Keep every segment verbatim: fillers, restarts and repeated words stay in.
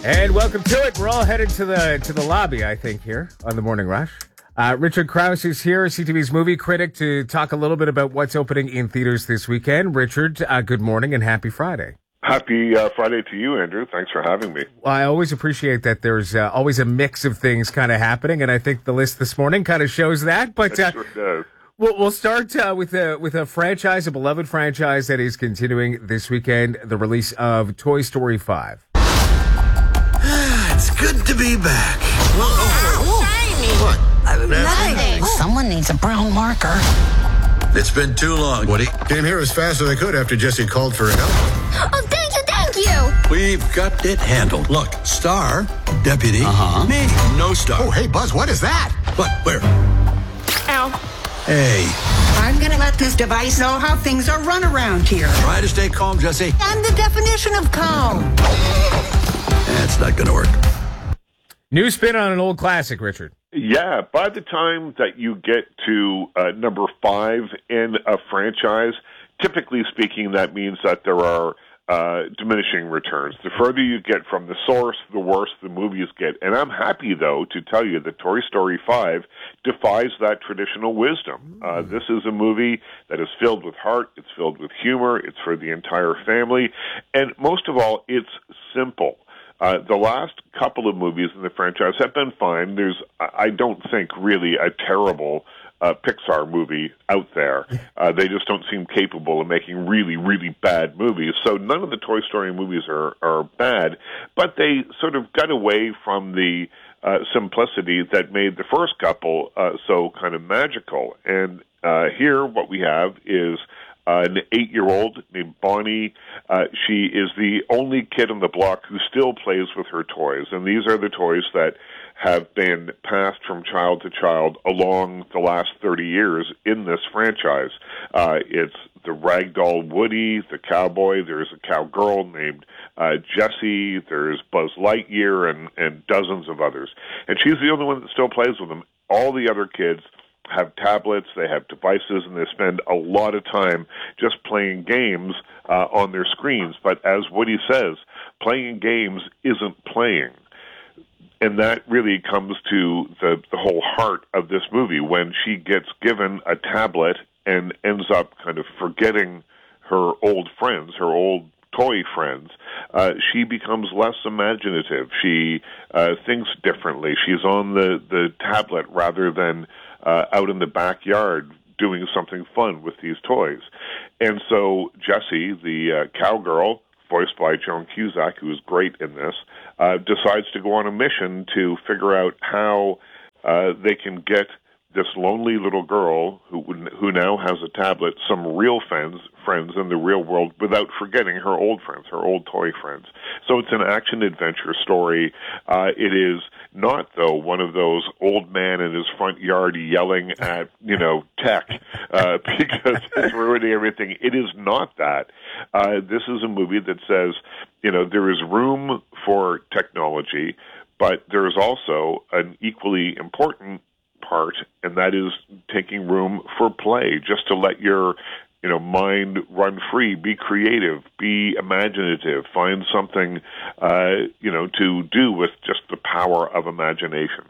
And welcome to it. We're all headed to the to the lobby, I think, here on the Morning Rush. Uh, Richard Krause is here, C T V's movie critic, to talk a little bit about what's opening in theaters this weekend. Richard, uh, good morning and happy Friday. Happy uh, Friday to you, Andrew. Thanks for having me. Well, I always appreciate that there's uh, always a mix of things kind of happening, and I think the list this morning kind of shows that. But uh, it sure does. We'll, we'll start uh, with a with a franchise, a beloved franchise that is continuing this weekend, the release of Toy Story five. It's good to be back. Oh, shiny. What? Uh, nothing. Someone needs a brown marker. It's been too long, Woody. Came here as fast as I could after Jesse called for help. Oh, thank you, thank you. We've got it handled. Look, Star, Deputy, Uh-huh. me, no Star. Oh, hey, Buzz, what is that? What? Where? Ow. Hey, I'm gonna let this device know how things are run around here. try to stay calm, Jesse. I'm the definition of calm. That's not gonna work. New spin on an old classic, Richard. Yeah, by the time that you get to uh, number five in a franchise, typically speaking, that means that there are uh, diminishing returns. The further you get from the source, the worse the movies get. And I'm happy, though, to tell you that Toy Story five defies that traditional wisdom. Uh, this is a movie that is filled with heart, it's filled with humor, it's for the entire family, and most of all, it's simple. Uh, the last couple of movies in the franchise have been fine. There's, I don't think, really a terrible uh, Pixar movie out there. Uh, they just don't seem capable of making really, really bad movies. So none of the Toy Story movies are, are bad, but they sort of got away from the uh, simplicity that made the first couple uh, so kind of magical. And uh, here what we have is Uh, an eight-year-old named Bonnie. Uh, she is the only kid on the block who still plays with her toys, and these are the toys that have been passed from child to child along the last thirty years in this franchise. Uh, it's the ragdoll Woody, the cowboy. There's a cowgirl named uh, Jessie. There's Buzz Lightyear and, and dozens of others. And she's the only one that still plays with them. All the other kids have tablets, they have devices, and they spend a lot of time just playing games uh, on their screens. But as Woody says, playing games isn't playing. And that really comes to the, the whole heart of this movie, when she gets given a tablet and ends up kind of forgetting her old friends, her old toy friends. Uh, she becomes less imaginative. She uh, thinks differently. She's on the, the tablet rather than uh, out in the backyard doing something fun with these toys. And so Jessie, the uh, cowgirl, voiced by Joan Cusack, who is great in this, uh, decides to go on a mission to figure out how uh, they can get this lonely little girl who who now has a tablet some real friends friends in the real world without forgetting her old friends, her old toy friends. So it's an action-adventure story. Uh, it is not, though, one of those old man in his front yard yelling at, you know, tech uh, because it's ruining everything. It is not that. Uh, this is a movie that says, you know, there is room for technology, but there is also an equally important part, and that is taking room for play, just to let your, you know, mind run free, be creative, be imaginative, find something, uh, you know, to do with just the power of imagination.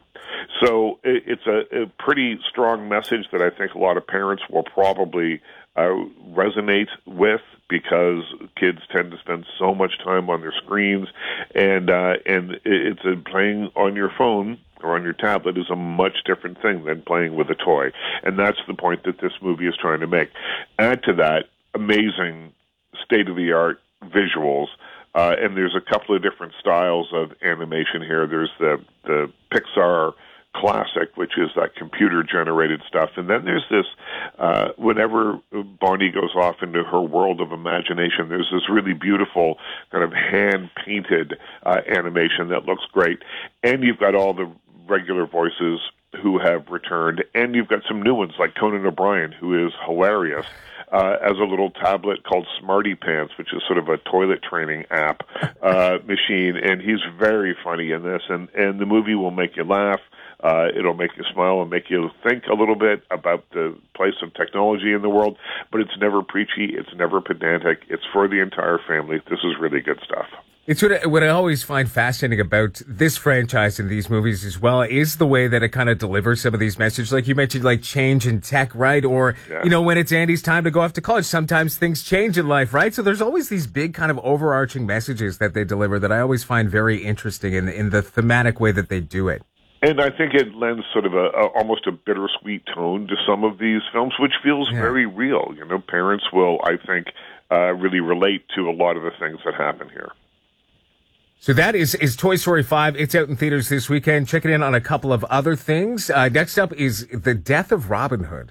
So it, it's a, a pretty strong message that I think a lot of parents will probably uh, resonate with, because kids tend to spend so much time on their screens, and uh, and it's a, playing on your phone or on your tablet is a much different thing than playing with a toy. And that's the point that this movie is trying to make. Add to that, amazing state-of-the-art visuals, uh, and there's a couple of different styles of animation here. There's the, the Pixar classic, which is that computer-generated stuff. And then there's this, uh, whenever Bonnie goes off into her world of imagination, there's this really beautiful kind of hand-painted uh, animation that looks great. And you've got all the regular voices who have returned, and you've got some new ones like Conan O'Brien, who is hilarious, uh, as a little tablet called Smarty Pants, which is sort of a toilet training app uh, machine, and he's very funny in this, and, and the movie will make you laugh. Uh, it'll make you smile and make you think a little bit about the place of technology in the world, but it's never preachy, it's never pedantic, it's for the entire family. This is really good stuff. It's what I, what I always find fascinating about this franchise and these movies as well is the way that it kind of delivers some of these messages. Like you mentioned, like change in tech, right? Or, Yeah. you know, when it's Andy's time to go off to college, sometimes things change in life, right? So there's always these big kind of overarching messages that they deliver that I always find very interesting in, in the thematic way that they do it. And I think it lends sort of a, a almost a bittersweet tone to some of these films, which feels Yeah. very real. You know, parents will, I think, uh, really relate to a lot of the things that happen here. So that is, is Toy Story five. It's out in theaters this weekend. Checking in on a couple of other things. Uh, next up is The Death of Robin Hood.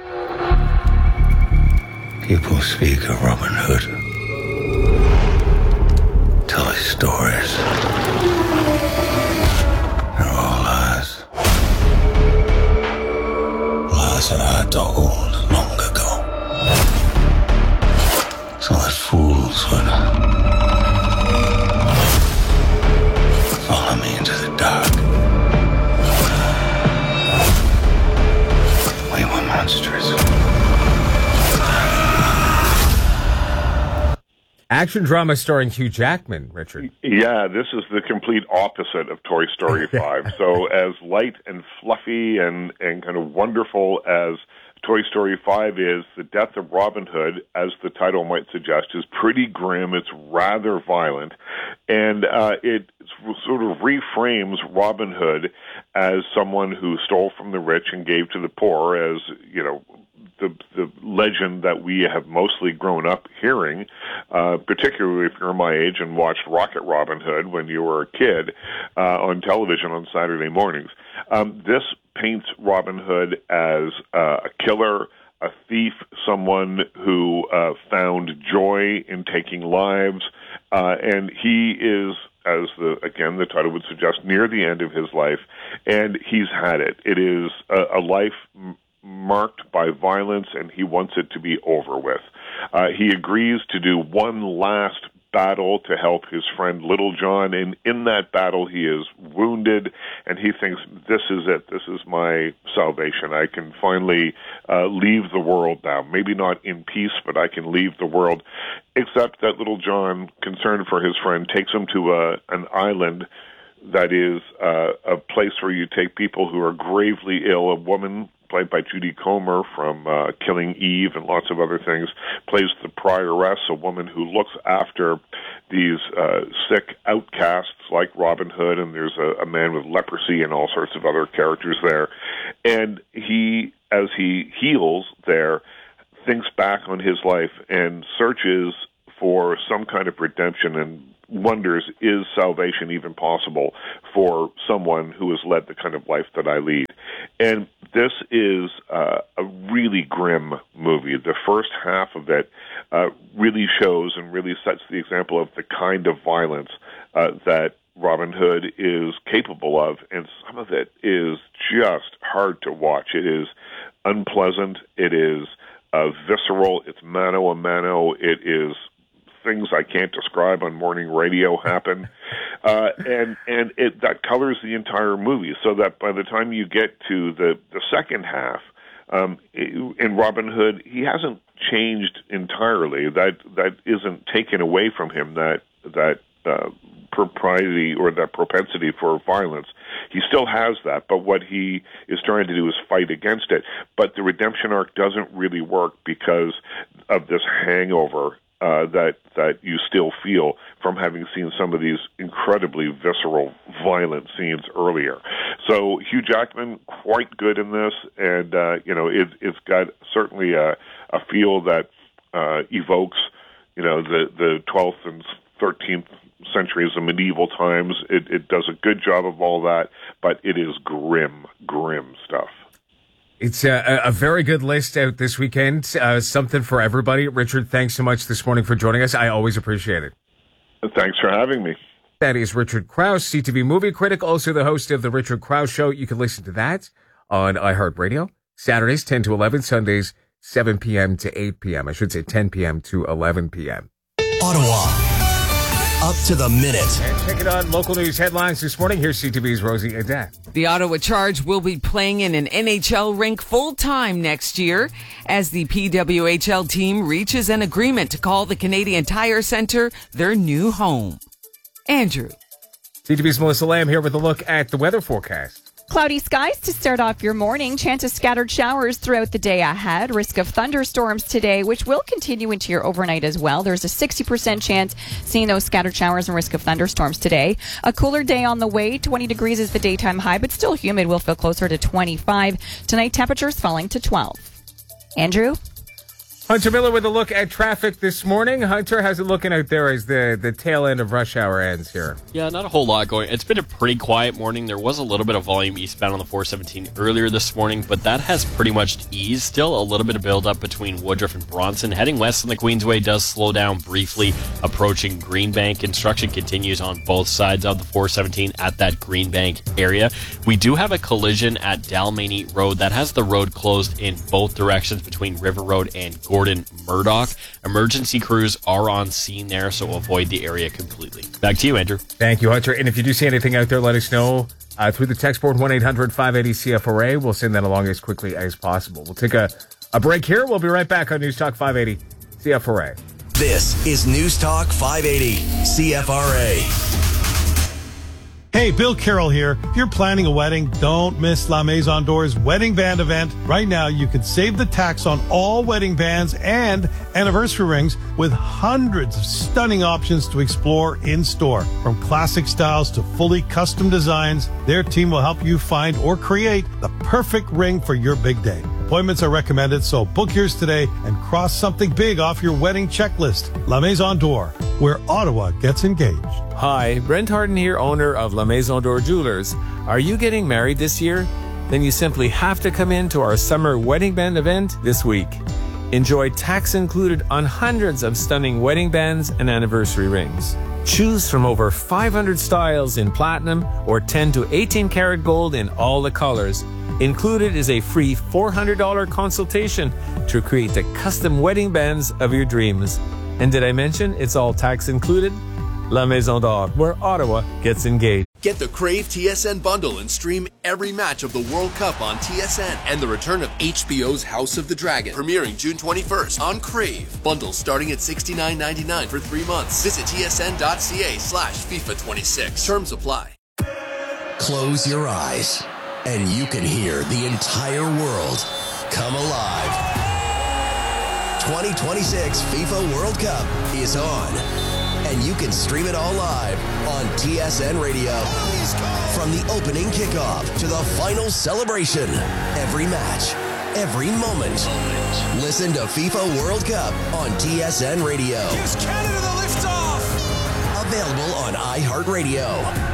People speak of Robin Hood. Tell his stories. They're all lies. Lies that I told long ago. So that fools would follow me into the dark. We were monsters. Action drama starring Hugh Jackman, Richard. Yeah, this is the complete opposite of Toy Story five. So as light and fluffy and, and kind of wonderful as Toy Story five is, The Death of Robin Hood, as the title might suggest, is pretty grim. It's rather violent. And uh, it sort of reframes Robin Hood as someone who stole from the rich and gave to the poor, as, you know, the the legend that we have mostly grown up hearing, uh, particularly if you're my age and watched Rocket Robin Hood when you were a kid uh, on television on Saturday mornings. Um, this paints Robin Hood as uh, a killer, a thief, someone who uh, found joy in taking lives, uh, and he is, as the again the title would suggest, near the end of his life, and he's had it. It is a, a life m- marked by violence, and he wants it to be over with. Uh, he agrees to do one last battle to help his friend Little John, and in that battle he is wounded, and he thinks, this is it, this is my salvation. I can finally uh, leave the world now. Maybe not in peace, but I can leave the world. Except that Little John, concerned for his friend, takes him to a, an island that is uh, a place where you take people who are gravely ill. A woman played by Judy Comer from uh, Killing Eve and lots of other things, plays the prioress, a woman who looks after these uh, sick outcasts like Robin Hood, and there's a, a man with leprosy and all sorts of other characters there. And he, as he heals there, thinks back on his life and searches for some kind of redemption and wonders, is salvation even possible for someone who has led the kind of life that I lead? And this is uh, a really grim movie. The first half of it uh, really shows and really sets the example of the kind of violence uh, that Robin Hood is capable of, and some of it is just hard to watch. It is unpleasant. It is uh, visceral. It's mano a mano. It is things I can't describe on morning radio happen, uh, and and it that colors the entire movie. So that by the time you get to the the second half, um, in Robin Hood, he hasn't changed entirely. That that isn't taken away from him. That that uh, propriety or that propensity for violence. He still has that, but what he is trying to do is fight against it. But the redemption arc doesn't really work because of this hangover Uh, that that you still feel from having seen some of these incredibly visceral, violent scenes earlier. So Hugh Jackman, quite good in this, and uh, you know it, it's got certainly a, a feel that uh, evokes, you know, the the twelfth and thirteenth centuries of medieval times. It, it does a good job of all that, but it is grim, grim stuff. It's a, a very good list out this weekend. Uh, something for everybody. Richard, thanks so much this morning for joining us. I always appreciate it. Thanks for having me. That is Richard Krause, C T V movie critic, also the host of The Richard Krause Show. You can listen to that on iHeartRadio, Saturdays ten to eleven, Sundays seven p.m. to eight p.m. I should say ten p.m. to eleven p.m. Ottawa. Up to the minute. And checking on local news headlines this morning. Here's C T V's Rosie Adat. The Ottawa Charge will be playing in an N H L rink full-time next year as the P W H L team reaches an agreement to call the Canadian Tire Centre their new home. Andrew. C T V's Melissa Lamb here with a look at the weather forecast. Cloudy skies to start off your morning. Chance of scattered showers throughout the day ahead. Risk of thunderstorms today, which will continue into your overnight as well. There's a sixty percent chance seeing those scattered showers and risk of thunderstorms today. A cooler day on the way. twenty degrees is the daytime high, but still humid. Will feel closer to twenty-five. Tonight, temperatures falling to twelve. Andrew? Hunter Miller with a look at traffic this morning. Hunter, how's it looking out there as the, the tail end of rush hour ends here? Yeah, not a whole lot going. It's been a pretty quiet morning. There was a little bit of volume eastbound on the four seventeen earlier this morning, but that has pretty much eased. Still a little bit of buildup between Woodruff and Bronson. Heading west on the Queensway does slow down briefly, approaching Greenbank. Construction continues on both sides of the four seventeen at that Greenbank area. We do have a collision at Dalmany Road that has the road closed in both directions between River Road and Gordon Murdoch. Emergency crews are on scene there, so avoid the area completely. Back to you, Andrew. Thank you, Hunter. And if you do see anything out there, let us know uh, through the text board one eight hundred five eighty C F R A. We'll send that along as quickly as possible. We'll take a, a break here. We'll be right back on News Talk five eighty C F R A. This is News Talk five eighty C F R A. Hey, Bill Carroll here. If you're planning a wedding, don't miss La Maison d'Or's wedding band event. Right now, you can save the tax on all wedding bands and anniversary rings with hundreds of stunning options to explore in store. From classic styles to fully custom designs, their team will help you find or create the perfect ring for your big day. Appointments are recommended, so book yours today and cross something big off your wedding checklist. La Maison d'Or, where Ottawa gets engaged. Hi, Brent Harden here, owner of La Maison d'Or Jewelers. Are you getting married this year? Then you simply have to come in to our summer wedding band event this week. Enjoy tax included on hundreds of stunning wedding bands and anniversary rings. Choose from over five hundred styles in platinum or ten to eighteen karat gold in all the colors. Included is a free four hundred dollars consultation to create the custom wedding bands of your dreams. And did I mention it's all tax included? La Maison d'Or, where Ottawa gets engaged. Get the Crave T S N bundle and stream every match of the World Cup on T S N and the return of H B O's House of the Dragon, premiering June twenty-first on Crave. Bundles starting at sixty-nine ninety-nine for three months. Visit tsn.ca slash FIFA 26. Terms apply. Close your eyes and you can hear the entire world come alive. twenty twenty-six FIFA World Cup is on. And you can stream it all live on T S N Radio. From the opening kickoff to the final celebration, every match, every moment. Listen to FIFA World Cup on T S N Radio. Gives Canada the liftoff. Available on iHeartRadio.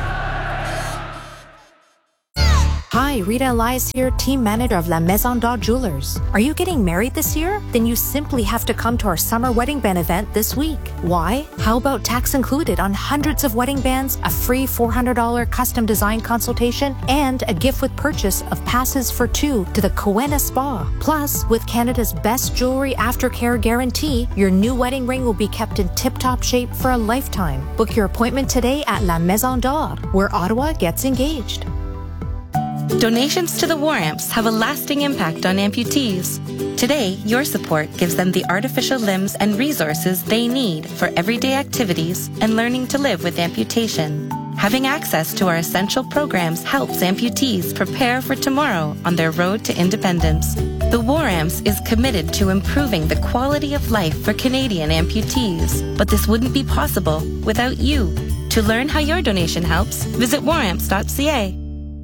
Hi, Rita Elias here, team manager of La Maison d'Or Jewelers. Are you getting married this year? Then you simply have to come to our summer wedding band event this week. Why? How about tax included on hundreds of wedding bands, a free four hundred dollars custom design consultation, and a gift with purchase of passes for two to the Coena Spa. Plus, with Canada's best jewelry aftercare guarantee, your new wedding ring will be kept in tip-top shape for a lifetime. Book your appointment today at La Maison d'Or, where Ottawa gets engaged. Donations to the War Amps have a lasting impact on amputees. Today, your support gives them the artificial limbs and resources they need for everyday activities and learning to live with amputation. Having access to our essential programs helps amputees prepare for tomorrow on their road to independence. The War Amps is committed to improving the quality of life for Canadian amputees, but this wouldn't be possible without you. To learn how your donation helps, visit war amps dot c a.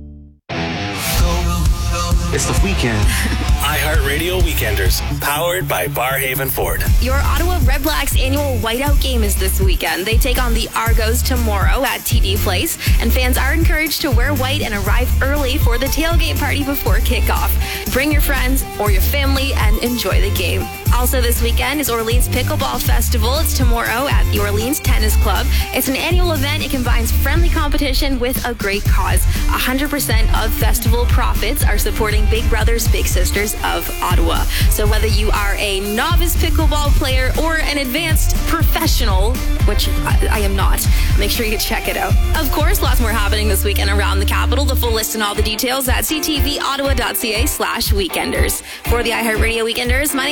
It's the weekend. iHeartRadio Weekenders, powered by Barhaven Ford. Your Ottawa Red Blacks annual whiteout game is this weekend. They take on the Argos tomorrow at T D Place, and fans are encouraged to wear white and arrive early for the tailgate party before kickoff. Bring your friends or your family and enjoy the game. Also this weekend is Orleans Pickleball Festival. It's tomorrow at the Orleans Tennis Club. It's an annual event. It combines friendly competition with a great cause. one hundred percent of festival profits are supporting Big Brothers Big Sisters of Ottawa. So whether you are a novice pickleball player or an advanced professional, which I, I am not, make sure you check it out. Of course, lots more happening this weekend around the capital. The full list and all the details at c t v ottawa dot c a slash weekenders. For the iHeartRadio Weekenders, my name is Tanea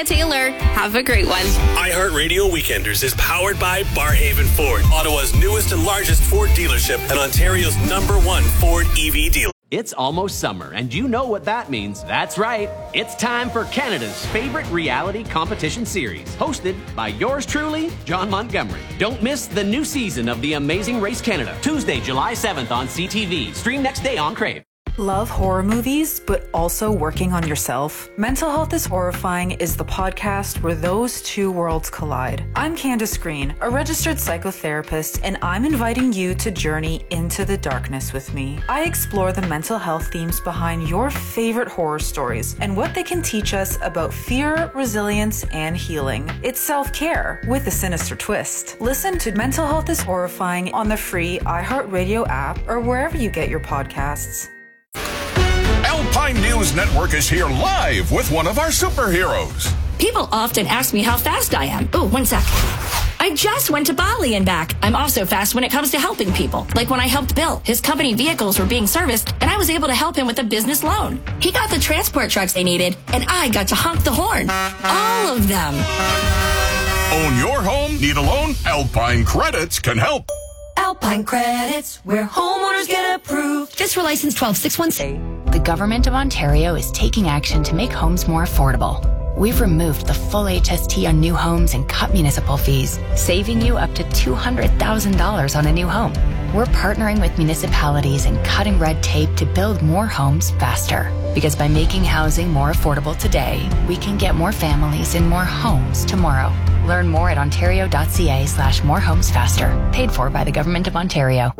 Taylor. Have a great one. iHeartRadio Weekenders is powered by Barhaven Ford, Ottawa's newest and largest Ford dealership and Ontario's number one Ford E V dealer. It's almost summer, and you know what that means. That's right. It's time for Canada's favorite reality competition series, hosted by yours truly, John Montgomery. Don't miss the new season of The Amazing Race Canada, Tuesday, July seventh on C T V. Stream next day on Crave. Love horror movies, but also working on yourself? Mental Health is Horrifying is the podcast where those two worlds collide. I'm Candace Green, a registered psychotherapist, and I'm inviting you to journey into the darkness with me. I explore the mental health themes behind your favorite horror stories and what they can teach us about fear, resilience, and healing. It's self-care with a sinister twist. Listen to Mental Health is Horrifying on the free iHeartRadio app or wherever you get your podcasts. Alpine News Network is here live with one of our superheroes. People often ask me how fast I am. Oh, one sec. I just went to Bali and back. I'm also fast when it comes to helping people. Like when I helped Bill. His company vehicles were being serviced, and I was able to help him with a business loan. He got the transport trucks they needed, and I got to honk the horn. All of them. Own your home? Need a loan? Alpine Credits can help. Alpine Credits, where homeowners get approved. Just for license twelve six one six. The Government of Ontario is taking action to make homes more affordable. We've removed the full H S T on new homes and cut municipal fees, saving you up to two hundred thousand dollars on a new home. We're partnering with municipalities and cutting red tape to build more homes faster. Because by making housing more affordable today, we can get more families in more homes tomorrow. Learn more at ontario.ca slash more homes faster. Paid for by the Government of Ontario.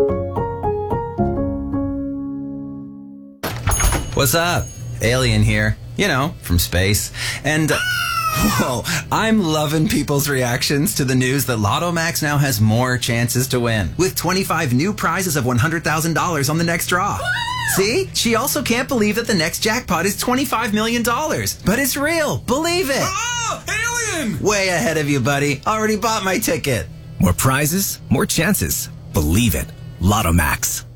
What's up? Alien here. You know, from space. And, uh, whoa, I'm loving people's reactions to the news that Lotto Max now has more chances to win. With twenty-five new prizes of one hundred thousand dollars on the next draw. See? She also can't believe that the next jackpot is twenty-five million dollars. But it's real. Believe it. Oh, alien! Way ahead of you, buddy. Already bought my ticket. More prizes, more chances. Believe it. Lotto Max.